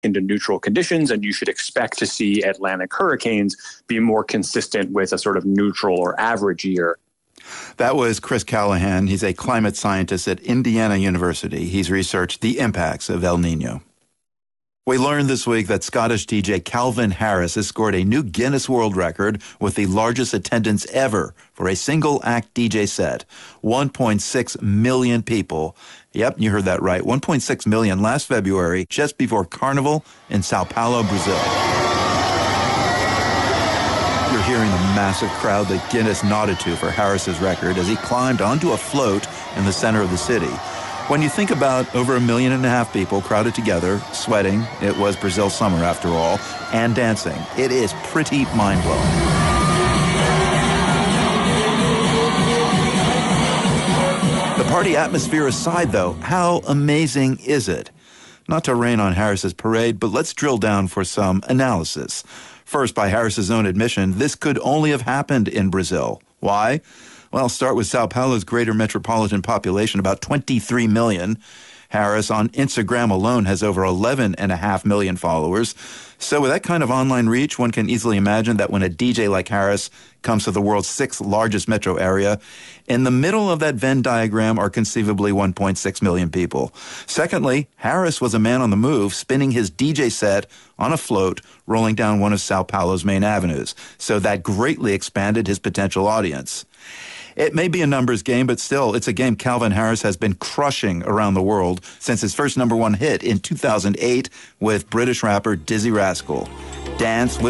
into neutral conditions, and you should expect to see Atlantic hurricanes be more consistent with a sort of neutral or average year. That was Chris Callahan. He's a climate scientist at Indiana University. He's researched the impacts of El Nino. We learned this week that Scottish DJ Calvin Harris has scored a new Guinness World Record with the largest attendance ever for a single-act DJ set. 1.6 million people. Yep, you heard that right. 1.6 million last February, just before Carnival in Sao Paulo, Brazil. You're hearing the massive crowd that Guinness nodded to for Harris's record as he climbed onto a float in the center of the city. When you think about over 1.5 million people crowded together, sweating, it was Brazil's summer after all, and dancing, it is pretty mind-blowing. The party atmosphere aside, though, how amazing is it? Not to rain on Harris's parade, but let's drill down for some analysis. First, by Harris's own admission, this could only have happened in Brazil. Why? Well, start with Sao Paulo's greater metropolitan population, about 23 million. Harris on Instagram alone has over 11.5 million followers. So with that kind of online reach, one can easily imagine that when a DJ like Harris comes to the world's 6th largest metro area, in the middle of that Venn diagram are conceivably 1.6 million people. Secondly, Harris was a man on the move, spinning his DJ set on a float, rolling down one of Sao Paulo's main avenues. So that greatly expanded his potential audience. It may be a numbers game, but still, it's a game Calvin Harris has been crushing around the world since his first #1 hit in 2008 with British rapper Dizzy Rascal. Dance with